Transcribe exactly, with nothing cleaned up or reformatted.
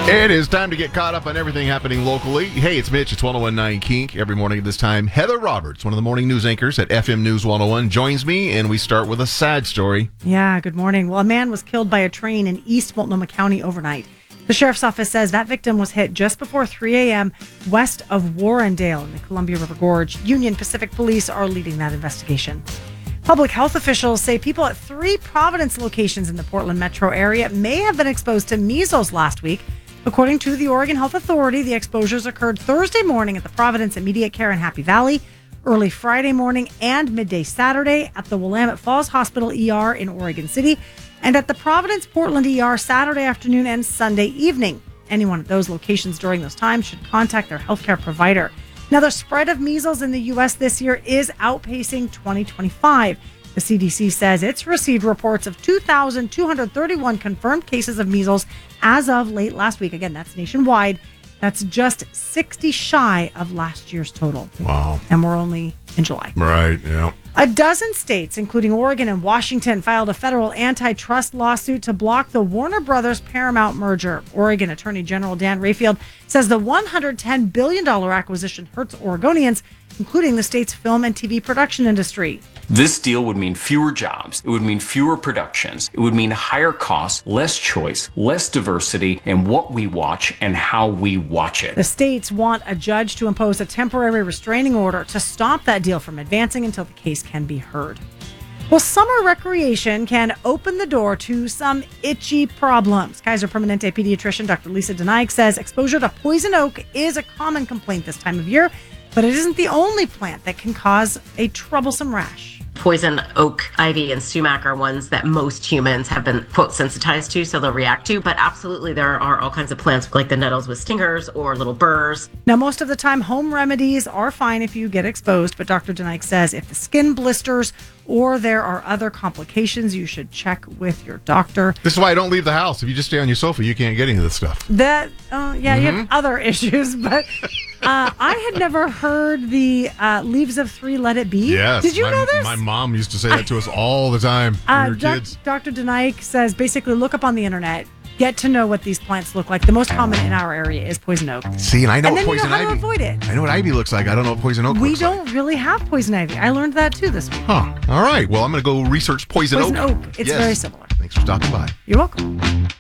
It is time to get caught up on everything happening locally. Hey, it's Mitch. It's one oh one point nine Kink. Every morning at this time, Heather Roberts, one of the morning news anchors at F M News one oh one, joins me, and we start with a sad story. Yeah, good morning. Well, a man was killed by a train in East Multnomah County overnight. The sheriff's office says that victim was hit just before three a.m. west of Warrendale in the Columbia River Gorge. Union Pacific Police are leading that investigation. Public health officials say people at three Providence locations in the Portland metro area may have been exposed to measles last week. According to the Oregon Health Authority, the exposures occurred Thursday morning at the Providence Immediate Care in Happy Valley, early Friday morning and midday Saturday at the Willamette Falls Hospital E R in Oregon City, and at the Providence Portland E R Saturday afternoon and Sunday evening. Anyone at those locations during those times should contact their healthcare provider. Now, the spread of measles in the U S this year is outpacing twenty twenty-five. The C D C says it's received reports of two thousand two hundred thirty-one confirmed cases of measles as of late last week. Again, that's nationwide. That's just sixty shy of last year's total. Wow. And we're only in July. Right, yeah. A dozen states, including Oregon and Washington, filed a federal antitrust lawsuit to block the Warner Brothers Paramount merger. Oregon Attorney General Dan Rayfield says the one hundred ten billion dollars acquisition hurts Oregonians, including the state's film and T V production industry. This deal would mean fewer jobs. It would mean fewer productions. It would mean higher costs, less choice, less diversity in what we watch and how we watch it. The states want a judge to impose a temporary restraining order to stop that deal from advancing until the case can be heard. Well, summer recreation can open the door to some itchy problems. Kaiser Permanente pediatrician Doctor Lisa Denaik says exposure to poison oak is a common complaint this time of year, but it isn't the only plant that can cause a troublesome rash. Poison oak, ivy, and sumac are ones that most humans have been, quote, sensitized to, so they'll react to. But absolutely, there are all kinds of plants like the nettles with stingers or little burrs. Now, most of the time, home remedies are fine if you get exposed. But Doctor Denaik says if the skin blisters or there are other complications, you should check with your doctor. This is why I don't leave the house. If you just stay on your sofa, you can't get any of this stuff. That, uh, yeah, Mm-hmm. you have other issues, but uh, I had never heard the uh, leaves of three let it be. Yes. Did you my, know this? My mom used to say that to us all the time when Uh, we were doc- kids. Doctor Denaik says basically look up on the internet, get to know what these plants look like. The most common in our area is poison oak. See, and I know And what then you know poison how to ivy. avoid it. I know what ivy looks like. I don't know what poison oak We looks don't like. really have poison ivy. I learned that too this week. Huh. All right. Well, I'm going to go research poison, Poison oak. oak. It's Yes. very similar. Thanks for stopping by. You're welcome.